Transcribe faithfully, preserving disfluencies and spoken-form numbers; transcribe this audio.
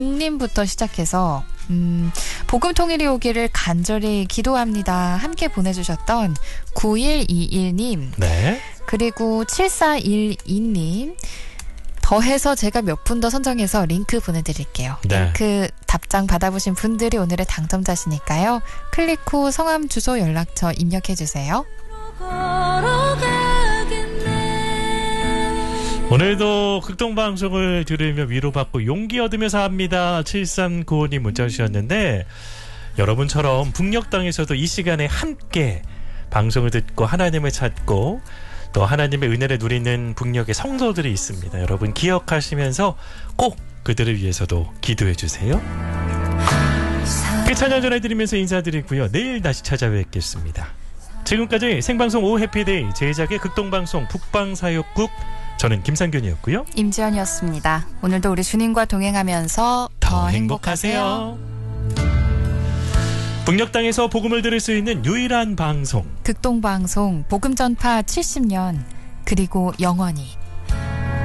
님부터 시작해서 음, 복음 통일이 오기를 간절히 기도합니다. 함께 보내주셨던 구일이일 님, 네. 그리고 칠사일이 님, 더해서 제가 몇 분 더 선정해서 링크 보내드릴게요. 네. 링크 답장 받아보신 분들이 오늘의 당첨자시니까요. 클릭 후 성함, 주소, 연락처 입력해주세요. 오늘도 극동방송을 들으며 위로받고 용기 얻으면서 합니다. 칠삼구오 님 문자 주셨는데, 여러분처럼 북녘 땅에서도 이 시간에 함께 방송을 듣고 하나님을 찾고 또 하나님의 은혜를 누리는 북녘의 성도들이 있습니다. 여러분 기억하시면서 꼭 그들을 위해서도 기도해 주세요. 그 찬양 전해드리면서 인사드리고요. 내일 다시 찾아뵙겠습니다. 지금까지 생방송 오후 해피데이 제작의 극동방송 북방사역국, 저는 김상균이었고요. 임지연이었습니다. 오늘도 우리 주님과 동행하면서 더, 더 행복하세요. 북녘 땅에서 복음을 들을 수 있는 유일한 방송, 극동방송 복음 전파 칠십 년, 그리고 영원히.